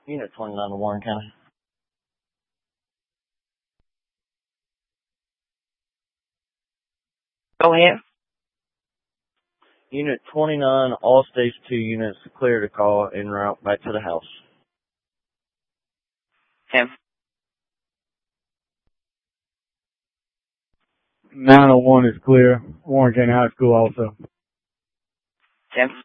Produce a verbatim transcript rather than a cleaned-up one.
Unit twenty-nine to Warren County. Go ahead. Unit twenty-nine, all stage two units clear to call en route back to the house. Tim. nine oh one is clear. Warren County High School also. Tim.